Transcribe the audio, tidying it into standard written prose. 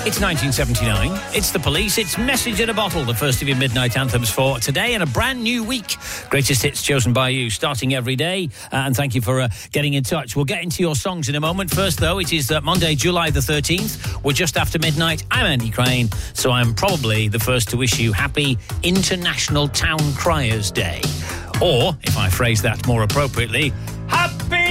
It's 1979. It's The Police. It's Message in a Bottle, the first of your midnight anthems for today and a brand new week. Greatest hits chosen by you, starting every day. And thank you for getting in touch. We'll get into your songs in a moment. First, though, it is Monday, July the 13th. We're just after midnight. I'm Andy Crane, so I'm probably the first to wish you happy International Town Criers Day. Or, if I phrase that more appropriately,